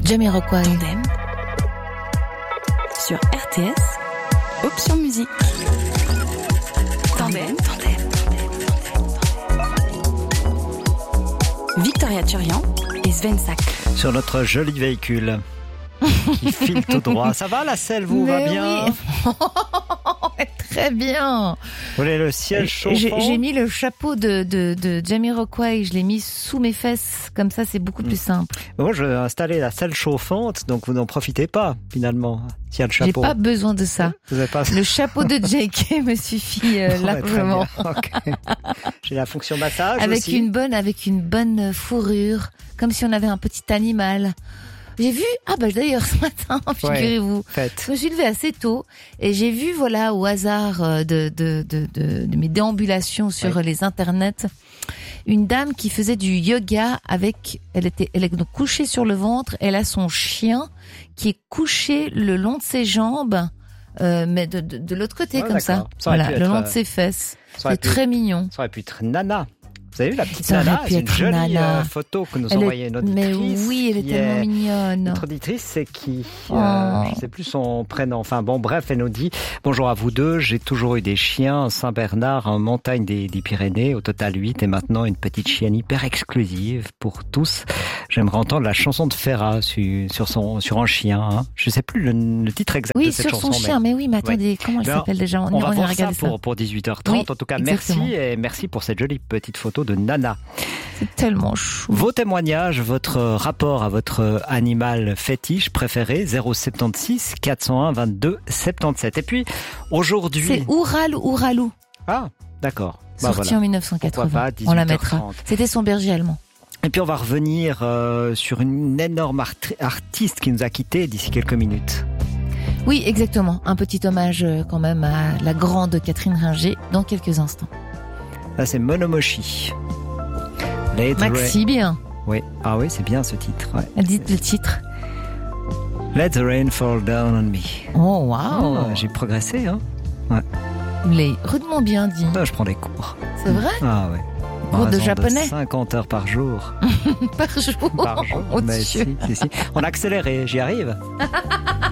Jamiroquai. Tandem. Sur RTS, option musique. Tandem. Victoria Turian et Sven Sack. Sur notre joli véhicule qui file tout droit. Ça va la selle, vous va bien? Oui. Très bien. Vous voulez le ciel chauffant? J'ai mis le chapeau de Jamiroquai, je l'ai mis sous mes fesses, comme ça c'est beaucoup plus simple. Moi je vais installer la selle chauffante, donc vous n'en profitez pas finalement. S'il y a le chapeau. J'ai pas besoin de ça. Vous avez pas... Le chapeau de JK me suffit largement. Okay. J'ai la fonction massage avec aussi. Avec une bonne fourrure, comme si on avait un petit animal. J'ai vu, d'ailleurs ce matin, figurez-vous, je me suis levée assez tôt et j'ai vu, au hasard de mes déambulations sur les internets, une dame qui faisait du yoga elle est donc couchée sur le ventre, elle a son chien qui est couché le long de ses jambes, mais de l'autre côté comme ça, le long de ses fesses. C'est très mignon. Ça aurait pu être Nana. Vous avez vu la petite Nana? C'est une jolie photo que nous a envoyée notre auditrice. Mais oui, elle est tellement mignonne. Notre auditrice, c'est qui? Je sais plus son prénom. Enfin bon, bref, elle nous dit « Bonjour à vous deux, j'ai toujours eu des chiens, Saint-Bernard, en montagne des Pyrénées, au total 8, et maintenant une petite chienne hyper exclusive pour tous. J'aimerais entendre la chanson de Ferrat sur un chien. Hein. Je sais plus le titre exact de cette chanson. Oui, sur son chien, mais oui, mais attendez, comment elle s'appelle déjà? On va voir ça pour 18h30. Oui, en tout cas, exactement. merci pour cette jolie petite photo de Nana. C'est tellement chou. Vos témoignages, votre rapport à votre animal fétiche préféré, 076 401 22 77. Et puis, aujourd'hui... C'est Ouralou. Ah, d'accord. Sorti en 1980. On la mettra. C'était son berger allemand. Et puis on va revenir sur une énorme artiste qui nous a quittés d'ici quelques minutes. Oui, exactement. Un petit hommage quand même à la grande Catherine Ringer dans quelques instants. Là, c'est Monomochi. Maxi, bien. Oui, c'est bien ce titre. Ouais. Dites le titre. Let the rain fall down on me. Oh, waouh. J'ai progressé, hein. Ouais. Vous l'avez rudement bien dit. Je prends des cours. C'est vrai? Ah ouais. Cours de japonais? 50 heures par jour. Par jour? Par jour. Oh, mais si. On a accéléré, j'y arrive.